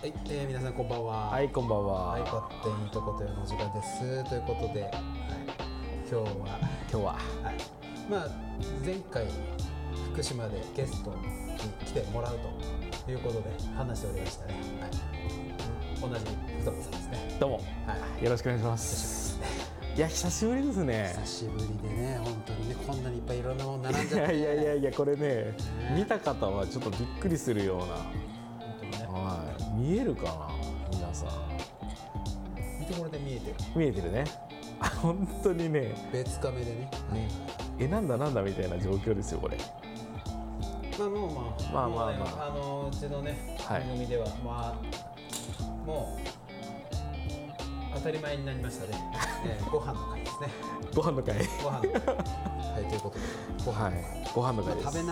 はい、皆さんこんばんは。 はい、こんばんは。 はい、勝手にいいとこというのお時間です。ということで、はい、今日は、はい、まあ前回福島でゲストに来てもらうということで話しておりましたね。はい、同じふともさんですね。 どうも、 はい、 よろしくお願いします。いや、久しぶりですね。 久しぶりでね、本当にね、こんなにいっぱいいろんなもの並んじゃって、 いやこれね、見た方はちょっとびっくりするような、 本当にね、 はい、見えるかな皆さん。 見てこれで見えてる。 見えてるね。本当にね、 別カメでね。 なんだみたいな状況ですよこれ。 まあまあ、 うちのね、 はい、 番組ではもう当たり前になりましたね。ご飯の会ですね。 ご飯の会。 はい、ということでご飯の会です。 ご飯の会です。